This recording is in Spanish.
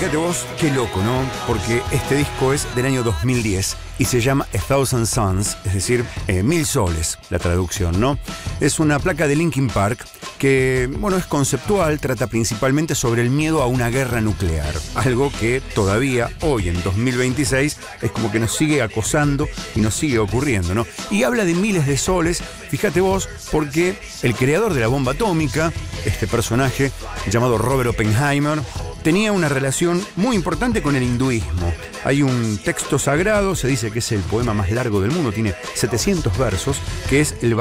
Fíjate vos, qué loco, ¿no? Porque este disco es del año 2010 y se llama A Thousand Suns, es decir, Mil Soles, la traducción, ¿no? Es una placa de Linkin Park que, bueno, es conceptual, trata principalmente sobre el miedo a una guerra nuclear, algo que todavía, hoy en 2026, es como que nos sigue acosando y nos sigue ocurriendo, ¿no? Y habla de miles de soles, fíjate vos, porque el creador de la bomba atómica, este personaje llamado Robert Oppenheimer, tenía una relación muy importante con el hinduismo. Hay un texto sagrado, se dice que es el poema más largo del mundo, tiene 700 versos, que es el